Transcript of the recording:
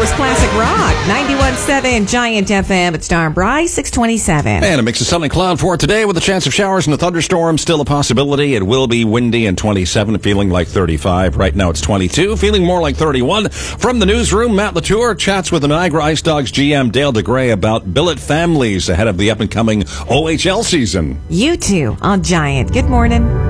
was classic rock. 91.7 Giant FM. It's Star and Bryce, 627. And a mix of sun and cloud for today with a chance of showers and a thunderstorm. Still a possibility. It will be windy and 27, feeling like 35. Right now it's 22, feeling more like 31. From the newsroom, Matt Latour chats with the Niagara Ice Dogs GM Dale DeGray about billet families ahead of the up-and-coming OHL season. You two on Giant. Good morning.